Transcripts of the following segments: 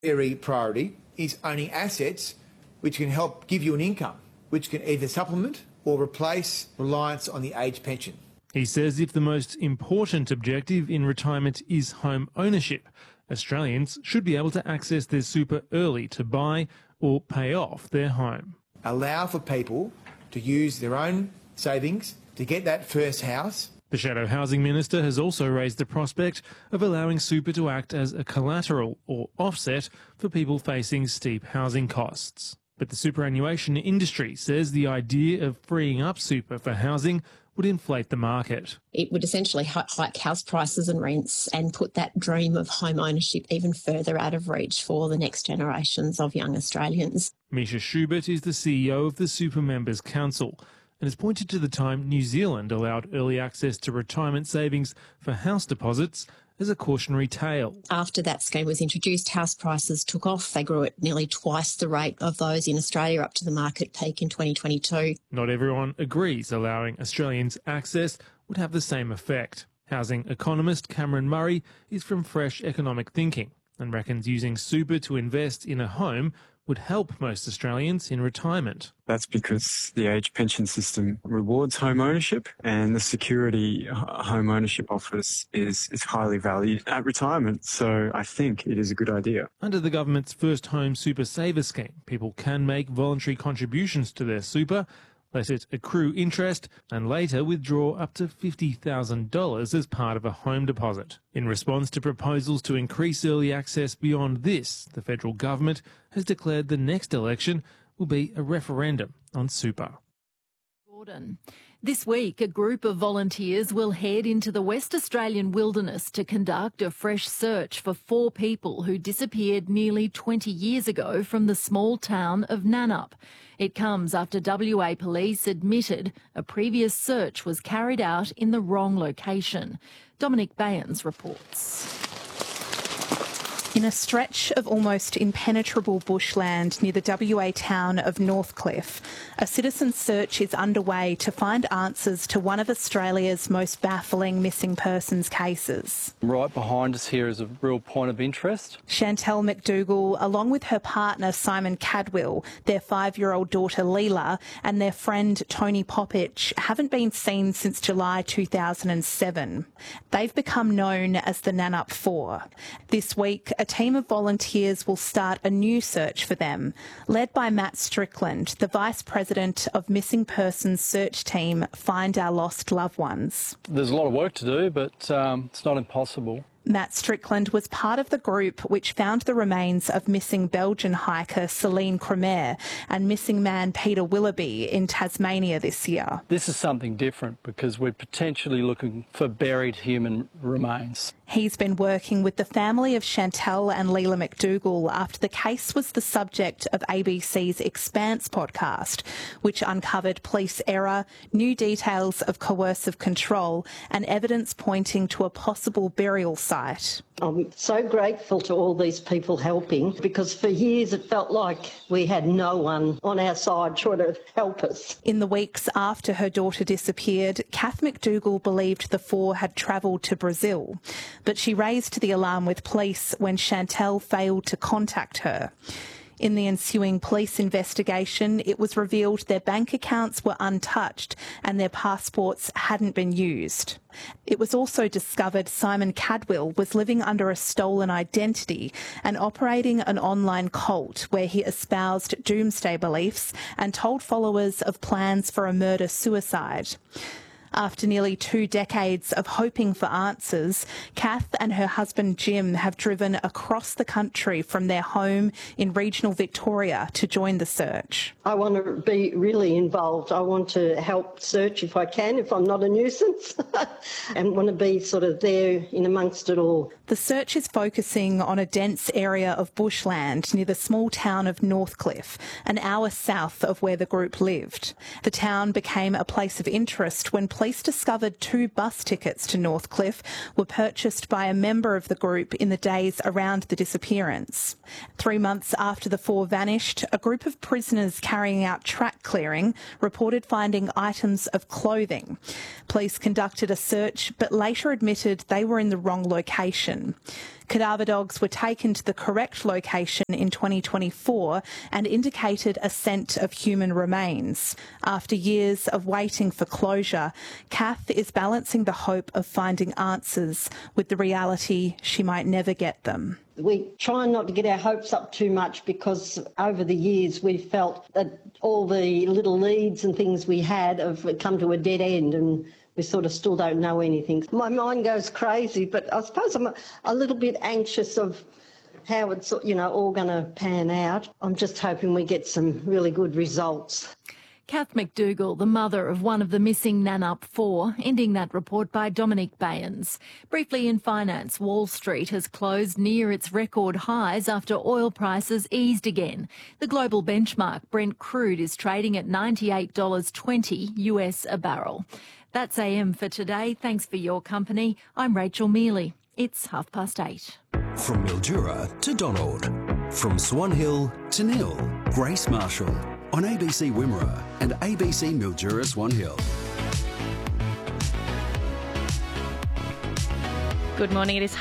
Primary priority is owning assets which can help give you an income, which can either supplement or replace reliance on the age pension. He says if the most important objective in retirement is home ownership, Australians should be able to access their super early to buy or pay off their home. Allow for people to use their own savings to get that first house. The Shadow Housing Minister has also raised the prospect of allowing super to act as a collateral or offset for people facing steep housing costs. But the superannuation industry says the idea of freeing up super for housing would inflate the market. It would essentially hike house prices and rents and put that dream of home ownership even further out of reach for the next generations of young Australians. Misha Schubert is the CEO of the Super Members Council and has pointed to the time New Zealand allowed early access to retirement savings for house deposits as a cautionary tale. After that scheme was introduced, house prices took off. They grew at nearly twice the rate of those in Australia up to the market peak in 2022. Not everyone agrees allowing Australians access would have the same effect. Housing economist Cameron Murray is from Fresh Economic Thinking and reckons using super to invest in a home would help most Australians in retirement. That's because the age pension system rewards home ownership, and the security home ownership offers is highly valued at retirement. So I think it is a good idea. Under the government's First Home Super Saver scheme, people can make voluntary contributions to their super, let it accrue interest, and later withdraw up to $50,000 as part of a home deposit. In response to proposals to increase early access beyond this, the federal government has declared the next election will be a referendum on super. Gordon. This week, a group of volunteers will head into the West Australian wilderness to conduct a fresh search for 4 people who disappeared nearly 20 years ago from the small town of Nannup. It comes after WA police admitted a previous search was carried out in the wrong location. Dominic Bayans reports. In a stretch of almost impenetrable bushland near the WA town of Northcliffe, a citizen search is underway to find answers to one of Australia's most baffling missing persons cases. Right behind us here is a real point of interest. Chantel McDougall, along with her partner Simon Cadwell, their 5-year-old daughter Leela and their friend Tony Poppich, haven't been seen since July 2007. They've become known as the Nannup 4. This week, a team of volunteers will start a new search for them, led by Matt Strickland, the Vice President of Missing Persons Search Team Find Our Lost Loved Ones. There's a lot of work to do, but it's not impossible. Matt Strickland was part of the group which found the remains of missing Belgian hiker Celine Cremer and missing man Peter Willoughby in Tasmania this year. This is something different because we're potentially looking for buried human remains. He's been working with the family of Chantel and Leela McDougall after the case was the subject of ABC's Expanse podcast, which uncovered police error, new details of coercive control and evidence pointing to a possible burial site. I'm so grateful to all these people helping, because for years it felt like we had no one on our side trying to help us. In the weeks after her daughter disappeared, Kath McDougall believed the 4 had travelled to Brazil, but she raised the alarm with police when Chantel failed to contact her. In the ensuing police investigation, it was revealed their bank accounts were untouched and their passports hadn't been used. It was also discovered Simon Cadwell was living under a stolen identity and operating an online cult where he espoused doomsday beliefs and told followers of plans for a murder-suicide. After nearly 2 decades of hoping for answers, Kath and her husband Jim have driven across the country from their home in regional Victoria to join the search. I want to be really involved. I want to help search if I can, if I'm not a nuisance, and want to be sort of there in amongst it all. The search is focusing on a dense area of bushland near the small town of Northcliffe, an hour south of where the group lived. The town became a place of interest when police discovered 2 bus tickets to Northcliffe were purchased by a member of the group in the days around the disappearance. 3 months after the four vanished, a group of prisoners carrying out track clearing reported finding items of clothing. Police conducted a search but later admitted they were in the wrong location. Cadaver dogs were taken to the correct location in 2024 and indicated a scent of human remains. After years of waiting for closure, Kath is balancing the hope of finding answers with the reality she might never get them. We try not to get our hopes up too much because over the years we felt that all the little leads and things we had have come to a dead end and we sort of still don't know anything. My mind goes crazy, but I suppose I'm a little bit anxious of how it's, all going to pan out. I'm just hoping we get some really good results. Kath McDougall, the mother of one of the missing Nannup Four, ending that report by Dominic Bayans. Briefly in finance, Wall Street has closed near its record highs after oil prices eased again. The global benchmark Brent crude is trading at $98.20 US a barrel. That's AM for today. Thanks for your company. I'm Rachel Mealy. It's 8:30. From Mildura to Donald. From Swan Hill to Neil. Grace Marshall on ABC Wimmera and ABC Mildura Swan Hill. Good morning. It is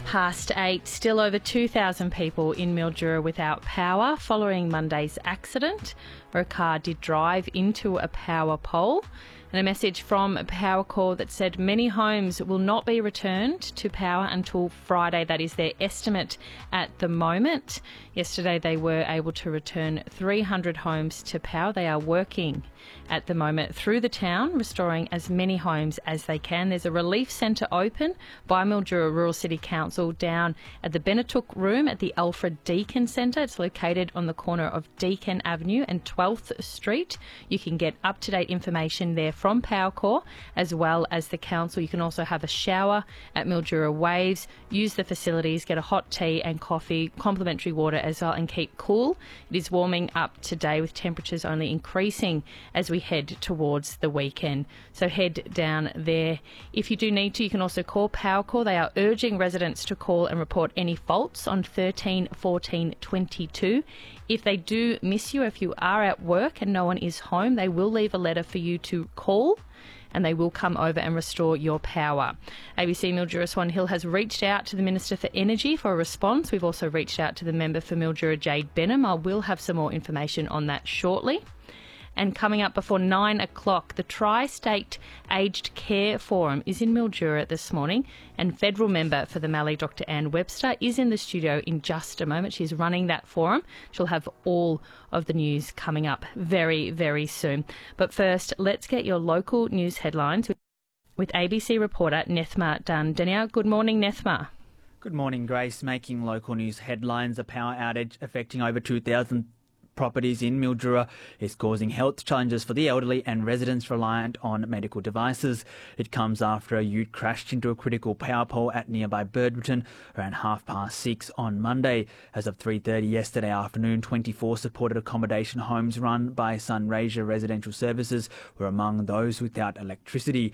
8:30. Still over 2,000 people in Mildura without power following Monday's accident where a car did drive into a power pole. And a message from Powercor that said many homes will not be returned to power until Friday. That is their estimate at the moment. Yesterday they were able to return 300 homes to power. They are working at the moment through the town, restoring as many homes as they can. There's a relief centre open by Mildura Rural City Council down at the Benetook Room at the Alfred Deakin Centre. It's located on the corner of Deakin Avenue and 12th Street. You can get up-to-date information there from Powercor as well as the council. You can also have a shower at Mildura Waves, use the facilities, get a hot tea and coffee, complimentary water as well, and keep cool. It is warming up today with temperatures only increasing as we head towards the weekend. So head down there. If you do need to, you can also call Powercor. They are urging residents to call and report any faults on 13 14 22. If they do miss you, if you are at work and no one is home, they will leave a letter for you to call and they will come over and restore your power. ABC Mildura Swan Hill has reached out to the Minister for Energy for a response. We've also reached out to the member for Mildura, Jade Benham. I will have some more information on that shortly. And coming up before 9 o'clock, the Tri-State Aged Care Forum is in Mildura this morning, and federal member for the Mallee, Dr. Anne Webster, is in the studio in just a moment. She's running that forum. She'll have all of the news coming up very, very soon. But first, let's get your local news headlines with ABC reporter Nethma Dundenia. Good morning, Nethma. Good morning, Grace. Making local news headlines, a power outage affecting over 2,000 properties in Mildura is causing health challenges for the elderly and residents reliant on medical devices. It comes after a ute crashed into a critical power pole at nearby Birdbridge around 6:30 on Monday. As of 3:30 yesterday afternoon, 24 supported accommodation homes run by Sunraysia Residential Services were among those without electricity.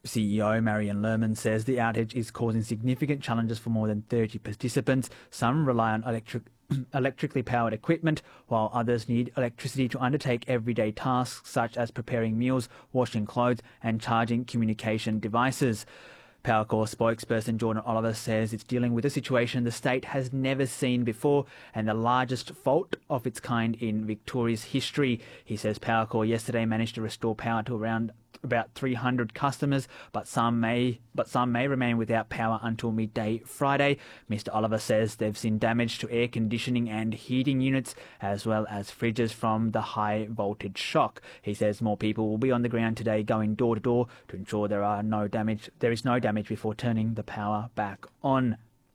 CEO Marion Lerman says the outage is causing significant challenges for more than 30 participants. Some rely on electrically powered equipment, while others need electricity to undertake everyday tasks such as preparing meals, washing clothes and charging communication devices. Powercor spokesperson Jordan Oliver says it's dealing with a situation the state has never seen before and the largest fault of its kind in Victoria's history. He says Powercor yesterday managed to restore power to around about 300 customers, but some may remain without power until midday Friday. Mr. Oliver says they've seen damage to air conditioning and heating units as well as fridges from the high voltage shock. He says more people will be on the ground today going door to door to ensure there is no damage before turning the power back on.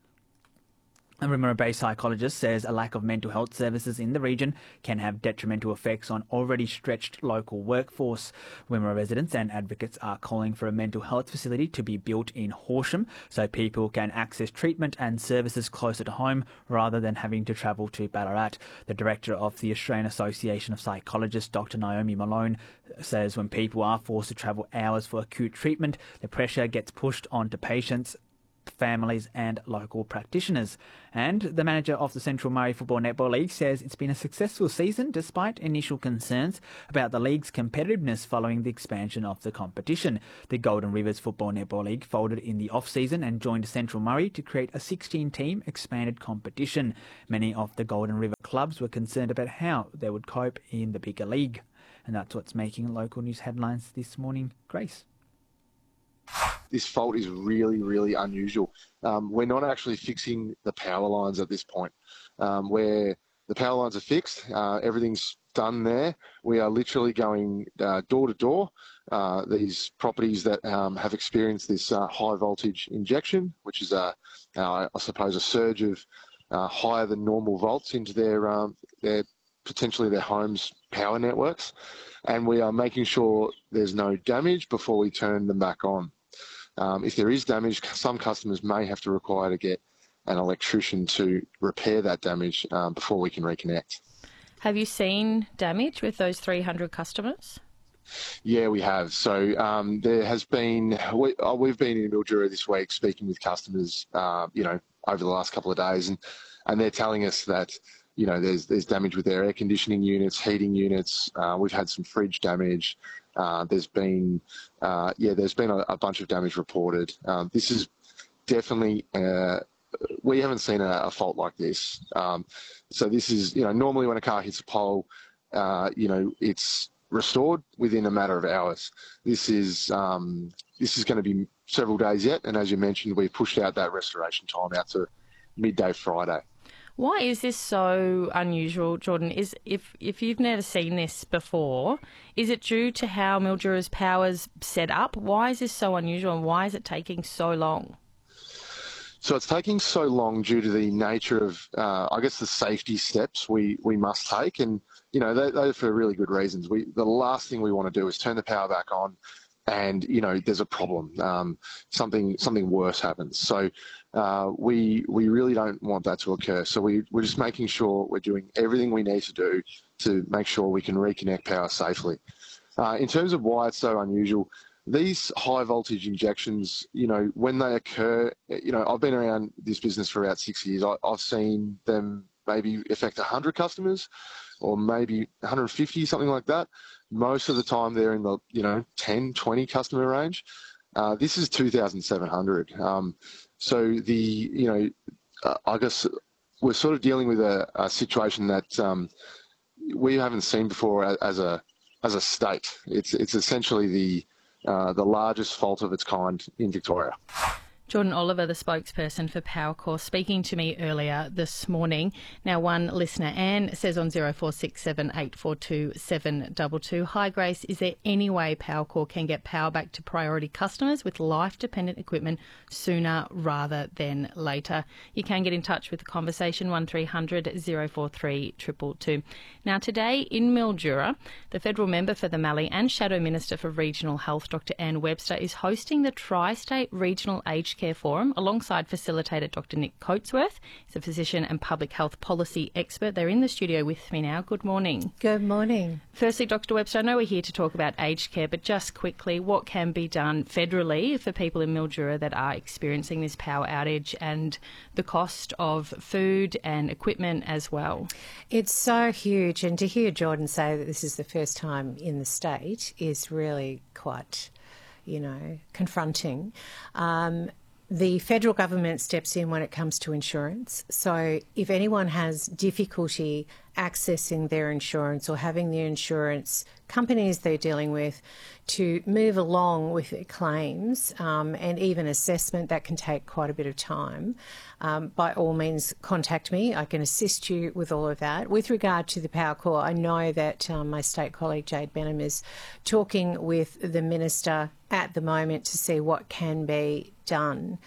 A Wimmera-based psychologist says a lack of mental health services in the region can have detrimental effects on already stretched local workforce. Wimmera residents and advocates are calling for a mental health facility to be built in Horsham so people can access treatment and services closer to home rather than having to travel to Ballarat. The director of the Australian Association of Psychologists, Dr. Naomi Malone, says when people are forced to travel hours for acute treatment, the pressure gets pushed onto patients families and local practitioners. And the manager of the Central Murray Football Netball League says it's been a successful season despite initial concerns about the league's competitiveness following the expansion of the competition. The Golden Rivers Football Netball League folded in the off-season and joined Central Murray to create a 16-team expanded competition. Many of the Golden River clubs were concerned about how they would cope in the bigger league. And that's what's making local news headlines this morning. Grace. This fault is really, really unusual. We're not actually fixing the power lines at this point. Where the power lines are fixed, everything's done there. We are literally going door to door. These properties that have experienced this high voltage injection, which is, I suppose, a surge of higher than normal volts into their potentially their home's power networks. And we are making sure there's no damage before we turn them back on. If there is damage, some customers may have to require to get an electrician to repair that damage before we can reconnect. Have you seen damage with those 300 customers? Yeah, we have. So there has been, we've been in Mildura this week speaking with customers, over the last couple of days, and they're telling us that, there's damage with their air conditioning units, heating units. We've had some fridge damage. There's been a bunch of damage reported. This is definitely, we haven't seen a fault like this. So this is, normally when a car hits a pole, it's restored within a matter of hours. This is going to be several days yet. And as you mentioned, we pushed out that restoration time out to midday Friday. Why is this so unusual, Jordan? If you've never seen this before, is it due to how Mildura's power's set up? Why is this so unusual and why is it taking so long? So it's taking so long due to the nature of, the safety steps we must take. And, they're for really good reasons. The last thing we want to do is turn the power back on and, there's a problem. Something worse happens. So we really don't want that to occur. So we're just making sure we're doing everything we need to do to make sure we can reconnect power safely. In terms of why it's so unusual, these high voltage injections, when they occur, I've been around this business for about 6 years. I've seen them maybe affect 100 customers or maybe 150, something like that. Most of the time they're in the, 10, 20 customer range. This is 2,700. So I guess we're sort of dealing with a situation that we haven't seen before as a state. It's essentially the largest fault of its kind in Victoria. Jordan Oliver, the spokesperson for Powercor, speaking to me earlier this morning. Now, one listener, Anne, says on 0467 842 722, hi Grace, is there any way Powercor can get power back to priority customers with life-dependent equipment sooner rather than later? You can get in touch with the conversation, 1300 043 222. Now, today in Mildura, the federal member for the Mallee and Shadow Minister for Regional Health, Dr Anne Webster, is hosting the Tri-State Regional Aged Care Forum alongside facilitator Dr Nick Coatsworth. He's a physician and public health policy expert. They're in the studio with me now. Good morning. Good morning. Firstly, Dr Webster, I know we're here to talk about aged care, but just quickly, what can be done federally for people in Mildura that are experiencing this power outage and the cost of food and equipment as well? It's so huge, and to hear Jordan say that this is the first time in the state is really quite, confronting. The federal government steps in when it comes to insurance. So if anyone has difficulty accessing their insurance or having the insurance companies they're dealing with to move along with their claims and even assessment, that can take quite a bit of time. By all means, contact me. I can assist you with all of that. With regard to the Powercor, I know that my state colleague Jade Benham is talking with the Minister at the moment to see what can be done.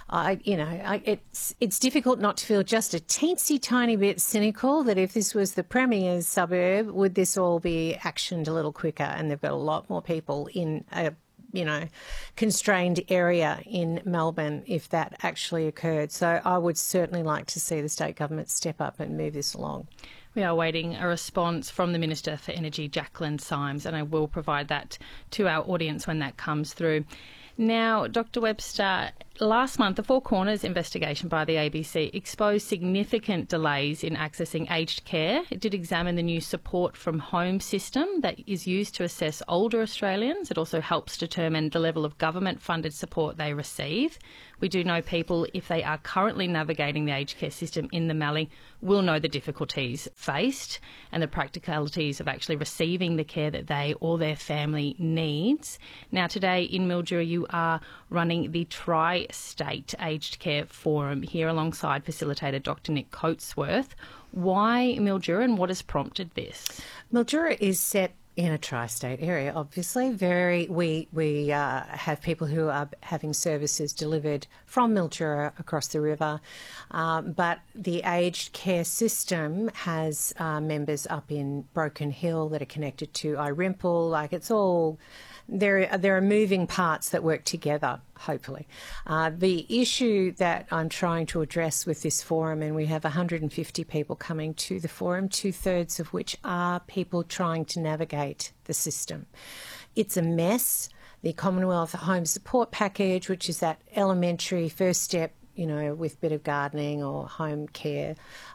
It's difficult not to feel just a teensy tiny bit cynical that if this was the Premier's suburb, would this all be actioned a little quicker? And they've got a lot more people in a constrained area in Melbourne if that actually occurred. So I would certainly like to see the state government step up and move this along. We are awaiting a response from the Minister for Energy, Jacqueline Symes, and I will provide that to our audience when that comes through. Now, Dr Webster, last month the Four Corners investigation by the ABC exposed significant delays in accessing aged care. It did examine the new support from home system that is used to assess older Australians. It also helps determine the level of government-funded support they receive. We do know people, if they are currently navigating the aged care system in the Mallee, will know the difficulties faced and the practicalities of actually receiving the care that they or their family needs. Now, today in Mildura, you are running the Tri-State Aged Care Forum here alongside facilitator Dr Nick Coatsworth. Why Mildura and what has prompted this? Mildura is set in a tri-state area, obviously. We have people who are having services delivered from Mildura across the river, but the aged care system has members up in Broken Hill that are connected to Irimple. Like, it's all... There are moving parts that work together, hopefully. The issue that I'm trying to address with this forum, and we have 150 people coming to the forum, 2/3 of which are people trying to navigate the system. It's a mess. The Commonwealth Home Support Package, which is that elementary first step, you know, with a bit of gardening or home care,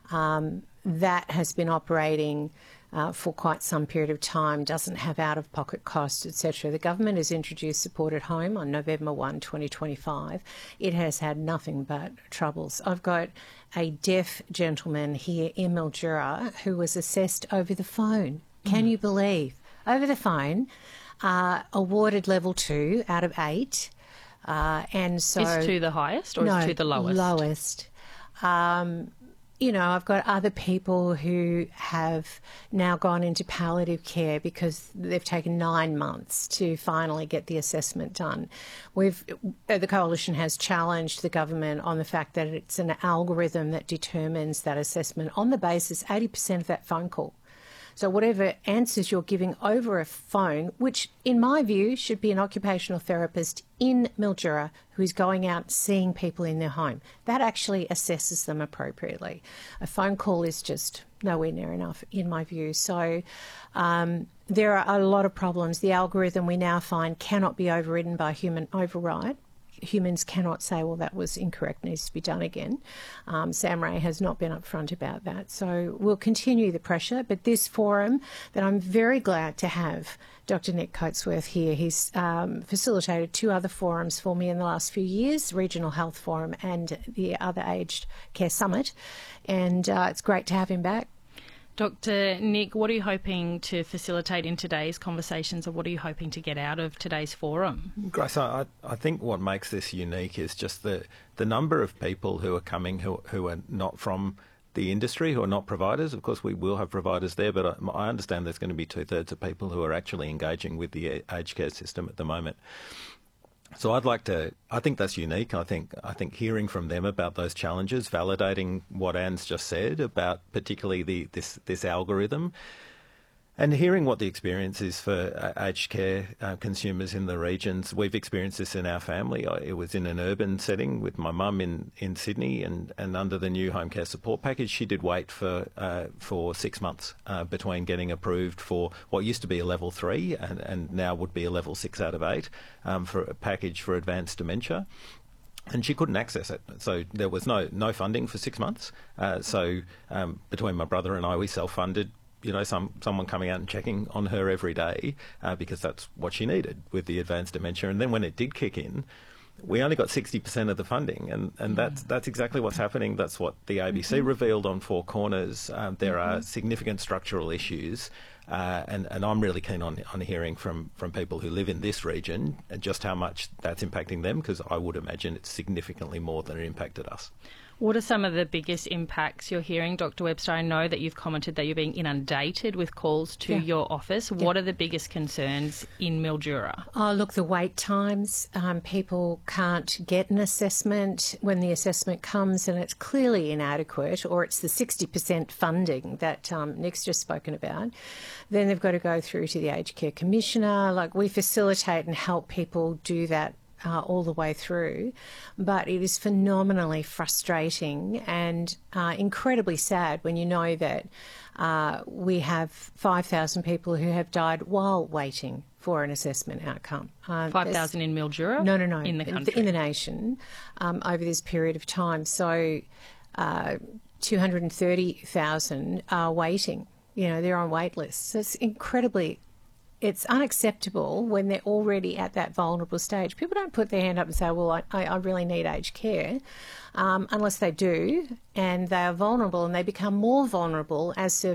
that has been operating for quite some period of time, doesn't have out-of-pocket costs, etc. The government has introduced Support at Home on November 1, 2025. It has had nothing but troubles. I've got a deaf gentleman here in Mildura who was assessed over the phone. Can you believe? Over the phone, awarded level 2 out of 8. And so... Is 2 the highest or no, is 2 the lowest? Lowest. You know, I've got other people who have now gone into palliative care because they've taken 9 months to finally get the assessment done. The Coalition has challenged the government on the fact that it's an algorithm that determines that assessment on the basis 80% of that phone call. So whatever answers you're giving over a phone, which in my view should be an occupational therapist in Mildura who's going out seeing people in their home, that actually assesses them appropriately. A phone call is just nowhere near enough in my view. So there are a lot of problems. The algorithm we now find cannot be overridden by human override. Humans cannot say, well, that was incorrect, needs to be done again. Sam Ray has not been upfront about that. So we'll continue the pressure. But this forum that I'm very glad to have Dr Nick Coatsworth here, he's facilitated 2 other forums for me in the last few years, Regional Health Forum and the Other Aged Care Summit. And it's great to have him back. Dr Nick, what are you hoping to facilitate in today's conversations, or what are you hoping to get out of today's forum? Grace, I think what makes this unique is just the number of people who are coming who are not from the industry, who are not providers. Of course, we will have providers there, but I understand there's going to be 2/3 of people who are actually engaging with the aged care system at the moment. So I think that's unique. I think hearing from them about those challenges, validating what Anne's just said about particularly this algorithm, and hearing what the experience is for aged care consumers in the regions. We've experienced this in our family. It was in an urban setting with my mum in Sydney, and under the new home care support package, she did wait for 6 months between getting approved for what used to be a level 3 and now would be a level 6 out of 8 for a package for advanced dementia. And she couldn't access it. So there was no funding for 6 months. So between my brother and I, we self-funded, you know, someone coming out and checking on her every day because that's what she needed with the advanced dementia. And then when it did kick in, we only got 60% of the funding, and that's exactly what's happening. That's what the ABC revealed on Four Corners. There are significant structural issues, and I'm really keen on hearing from people who live in this region and just how much that's impacting them, because I would imagine it's significantly more than it impacted us. What are some of the biggest impacts you're hearing, Dr Webster? I know that you've commented that you're being inundated with calls to your office. What are the biggest concerns in Mildura? Oh, look, the wait times. People can't get an assessment when the assessment comes and it's clearly inadequate, or it's the 60% funding that Nick's just spoken about. Then they've got to go through to the Aged Care Commissioner. Like, we facilitate and help people do that all the way through, but it is phenomenally frustrating and incredibly sad when you know that we have 5,000 people who have died while waiting for an assessment outcome. 5,000 in Mildura? No. In the country? In the nation over this period of time. So 230,000 are waiting. You know, they're on wait lists. So it's unacceptable when they're already at that vulnerable stage. People don't put their hand up and say, well, I really need aged care, unless they do, and they are vulnerable, and they become more vulnerable as